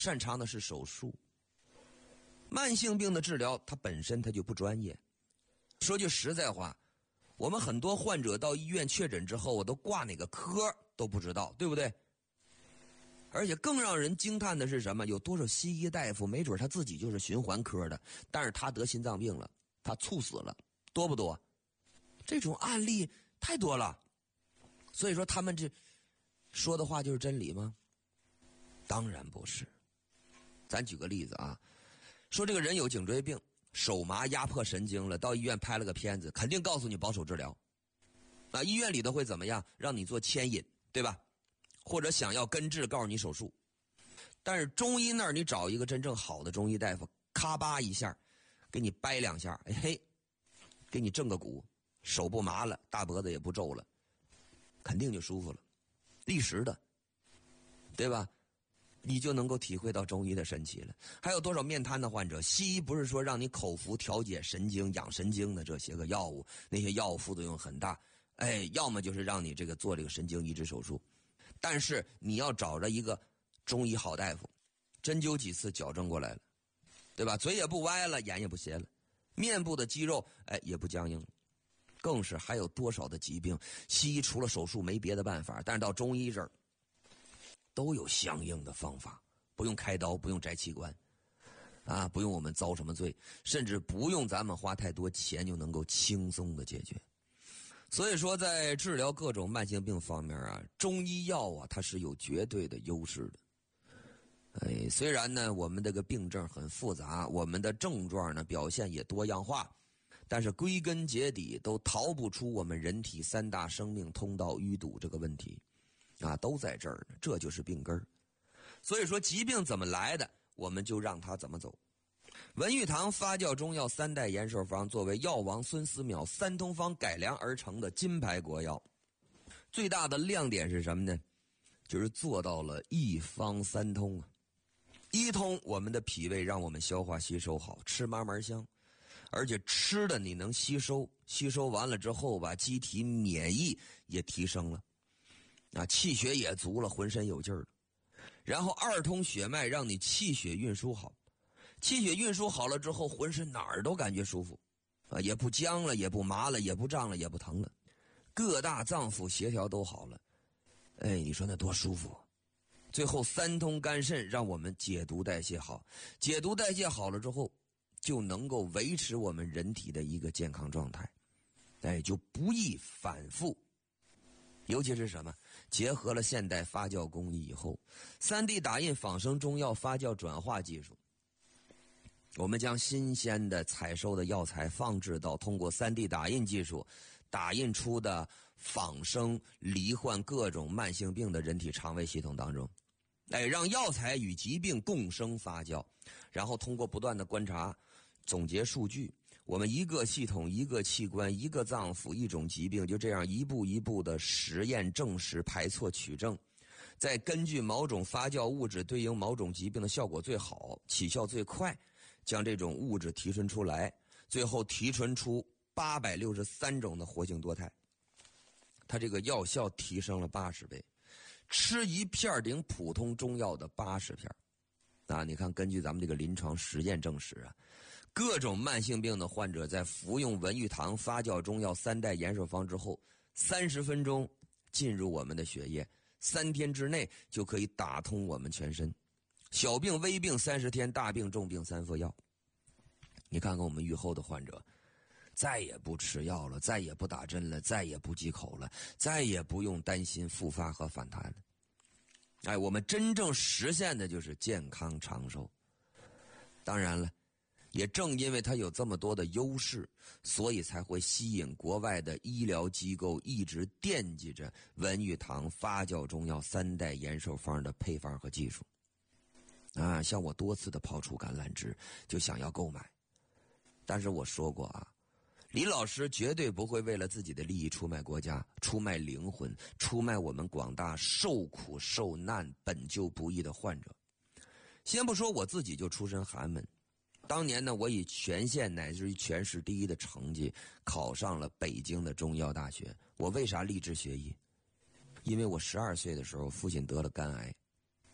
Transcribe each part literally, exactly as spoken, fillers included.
擅长的是手术。慢性病的治疗它本身它就不专业。说句实在话，我们很多患者到医院确诊之后，我都挂哪个科都不知道，对不对？而且更让人惊叹的是什么？有多少西医大夫没准他自己就是循环科的，但是他得心脏病了，他猝死了，多不多？这种案例太多了。所以说他们这说的话就是真理吗？当然不是。咱举个例子啊，说这个人有颈椎病，手麻压迫神经了，到医院拍了个片子，肯定告诉你保守治疗。啊，医院里头会怎么样？让你做牵引，对吧？或者想要根治，告诉你手术。但是中医那儿你找一个真正好的中医大夫，咔吧一下给你掰两下，哎嘿，给你正个骨，手不麻了，大脖子也不皱了，肯定就舒服了，立时的，对吧？你就能够体会到中医的神奇了。还有多少面瘫的患者，西医不是说让你口服调节神经养神经的这些个药物，那些药物副作用很大，哎，要么就是让你这个做这个神经移植手术。但是你要找着一个中医好大夫，针灸几次矫正过来了，对吧？嘴也不歪了，眼也不斜了，面部的肌肉哎也不僵硬了。更是还有多少的疾病，西医除了手术没别的办法，但是到中医这儿都有相应的方法，不用开刀，不用摘器官啊，不用我们遭什么罪，甚至不用咱们花太多钱就能够轻松的解决。所以说在治疗各种慢性病方面啊，中医药啊它是有绝对的优势的。哎，虽然呢我们这个病症很复杂，我们的症状呢表现也多样化，但是归根结底都逃不出我们人体三大生命通道淤堵这个问题啊，都在这儿呢，这就是病根儿。所以说疾病怎么来的，我们就让它怎么走。文玉堂发酵中药三代延寿方作为药王孙思邈三通方改良而成的金牌国药，最大的亮点是什么呢？就是做到了一方三通啊。一通，我们的脾胃让我们消化吸收好，吃嘛嘛香，而且吃的你能吸收，吸收完了之后吧，机体免疫也提升了，啊，气血也足了，浑身有劲儿了。然后二通血脉，让你气血运输好，气血运输好了之后，浑身哪儿都感觉舒服，啊，也不僵了，也不麻了，也不胀了，也不疼了，各大脏腑协调都好了。哎，你说那多舒服。最后三通肝肾，让我们解毒代谢好，解毒代谢好了之后，就能够维持我们人体的一个健康状态，哎，就不易反复。尤其是什么？结合了现代发酵工艺以后， 三 D 打印仿生中药发酵转化技术，我们将新鲜的采收的药材放置到通过 三 D 打印技术打印出的仿生罹患各种慢性病的人体肠胃系统当中，哎，让药材与疾病共生发酵，然后通过不断的观察总结数据，我们一个系统一个器官一个脏腑一种疾病，就这样一步一步的实验证实排错取证，再根据某种发酵物质对应某种疾病的效果最好，起效最快，将这种物质提纯出来，最后提纯出八百六十三种的活性多肽，它这个药效提升了八十倍，吃一片顶普通中药的八十片。啊，你看根据咱们这个临床实验证实啊，各种慢性病的患者在服用文玉堂发酵中药三代延寿方之后，三十分钟进入我们的血液，三天之内就可以打通我们全身，小病微病三十天，大病重病三副药。你看看我们愈后的患者，再也不吃药了，再也不打针了，再也不忌口了，再也不用担心复发和反弹了。哎，我们真正实现的就是健康长寿。当然了，也正因为它有这么多的优势，所以才会吸引国外的医疗机构一直惦记着文玉堂发酵中药三代延寿方的配方和技术。啊，像我多次的抛出橄榄枝，就想要购买。但是我说过啊，李老师绝对不会为了自己的利益出卖国家，出卖灵魂，出卖我们广大受苦受难本就不易的患者。先不说我自己就出身寒门，当年呢，我以全县乃至于全市第一的成绩考上了北京的中医药大学。我为啥立志学医？因为我十二岁的时候父亲得了肝癌，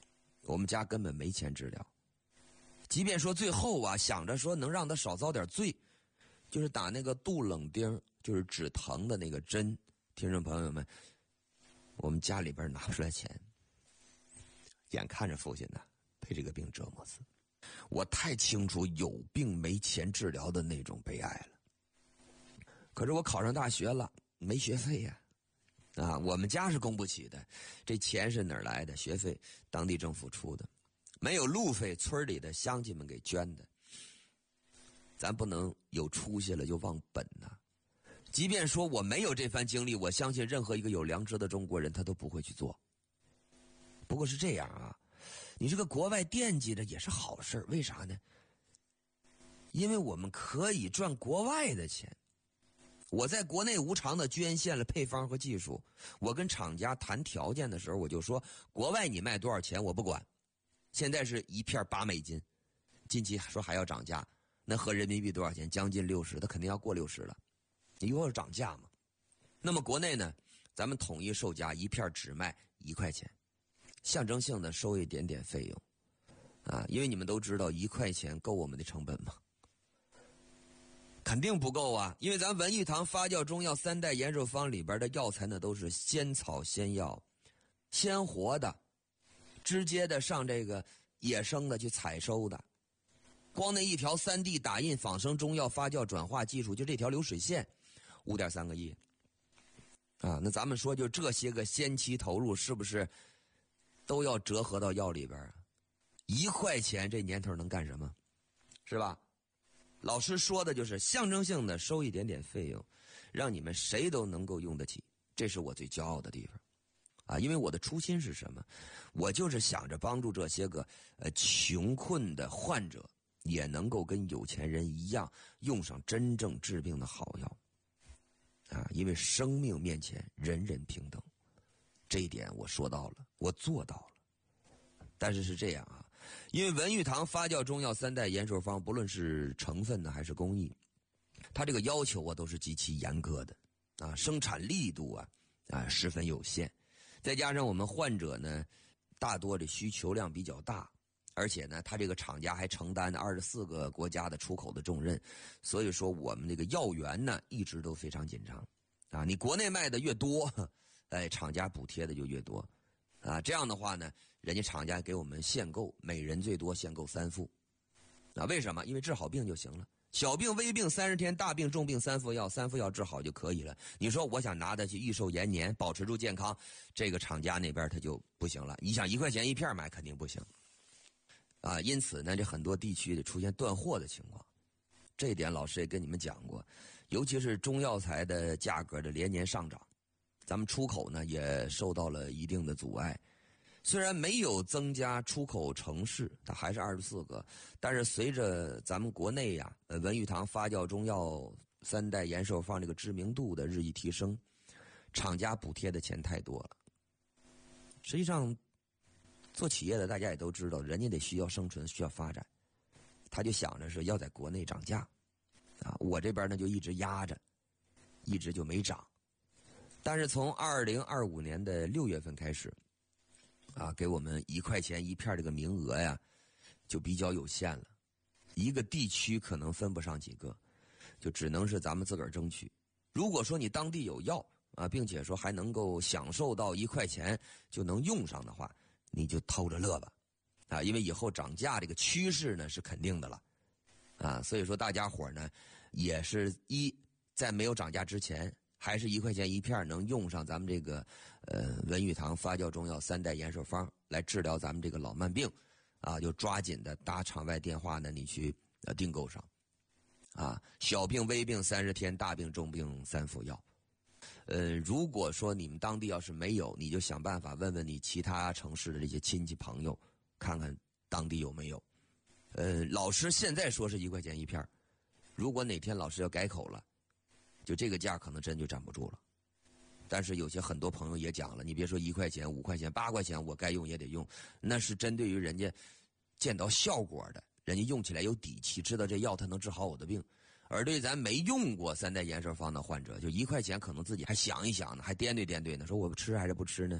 我们家根本没钱治疗。即便说最后啊，想着说能让他少遭点罪，就是打那个杜冷丁，就是止疼的那个针。听众朋友们，我们家里边拿不出来钱，眼看着父亲呢被这个病折磨死，我太清楚有病没钱治疗的那种悲哀了。可是我考上大学了，没学费呀、啊，啊，我们家是供不起的，这钱是哪儿来的？学费当地政府出的，没有路费，村里的乡亲们给捐的。咱不能有出息了就忘本呐、啊。即便说我没有这番经历，我相信任何一个有良知的中国人他都不会去做。不过是这样啊，你这个国外惦记着也是好事，为啥呢？因为我们可以赚国外的钱。我在国内无偿的捐献了配方和技术，我跟厂家谈条件的时候，我就说国外你卖多少钱我不管，现在是一片八美金，近期说还要涨价，那合人民币多少钱？将近六十，它肯定要过六十了。你又要涨价嘛？那么国内呢，咱们统一售价一片只卖一块钱，象征性的收一点点费用，啊，因为你们都知道一块钱够我们的成本吗？肯定不够啊！因为咱文玉堂发酵中药三代延寿方里边的药材呢，都是鲜草鲜药，鲜活的，直接的上这个野生的去采收的。光那一条三 D 打印仿生中药发酵转化技术，就这条流水线，五点三个亿啊！那咱们说，就这些个先期投入，是不是都要折合到药里边啊？一块钱这年头能干什么？是吧？老师说的就是象征性的收一点点费用，让你们谁都能够用得起，这是我最骄傲的地方啊！因为我的初心是什么？我就是想着帮助这些个呃穷困的患者，也能够跟有钱人一样用上真正治病的好药啊！因为生命面前人人平等，这一点我说到了，我做到了。但是是这样啊，因为文玉堂发酵中药三代延寿方，不论是成分呢还是工艺，它这个要求啊都是极其严格的啊，生产力度啊啊十分有限，再加上我们患者呢大多的需求量比较大，而且呢他这个厂家还承担二十四个国家的出口的重任，所以说我们这个药源呢一直都非常紧张啊，你国内卖的越多，哎，厂家补贴的就越多。啊，这样的话呢，人家厂家给我们限购，每人最多限购三副。啊，为什么？因为治好病就行了。小病、微病三十天，大病、重病三副药，三副药治好就可以了。你说我想拿它去预寿延年，保持住健康，这个厂家那边他就不行了。你想一块钱一片买，肯定不行。啊，因此呢，这很多地区出现断货的情况。这一点老师也跟你们讲过，尤其是中药材的价格的连年上涨。咱们出口呢也受到了一定的阻碍，虽然没有增加出口城市，它还是二十四个，但是随着咱们国内呀，呃，文玉堂发酵中药三代延寿方这个知名度的日益提升，厂家补贴的钱太多了。实际上，做企业的大家也都知道，人家得需要生存，需要发展，他就想着是要在国内涨价，啊，我这边呢就一直压着，一直就没涨。但是从二零二五年的六月份开始，啊，给我们一块钱一片这个名额呀，就比较有限了。一个地区可能分不上几个，就只能是咱们自个儿争取。如果说你当地有药啊，并且说还能够享受到一块钱就能用上的话，你就偷着乐吧，啊，因为以后涨价这个趋势呢是肯定的了，啊，所以说大家伙呢也是一在没有涨价之前。还是一块钱一片能用上咱们这个呃文玉堂发酵中药三代延寿方来治疗咱们这个老慢病，啊，就抓紧的打场外电话呢，你去呃订购上，啊，小病微病三十天，大病重病三副药。呃，如果说你们当地要是没有，你就想办法问问你其他城市的这些亲戚朋友，看看当地有没有。呃，老师现在说是一块钱一片，如果哪天老师要改口了。就这个价可能真就站不住了，但是有些很多朋友也讲了，你别说一块钱、五块钱、八块钱，我该用也得用，那是针对于人家见到效果的，人家用起来有底气，知道这药它能治好我的病。而对咱没用过三代延寿方的患者，就一块钱可能自己还想一想呢，还掂对掂对呢，说我吃还是不吃呢？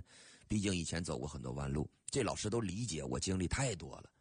毕竟以前走过很多弯路，这老师都理解我经历太多了。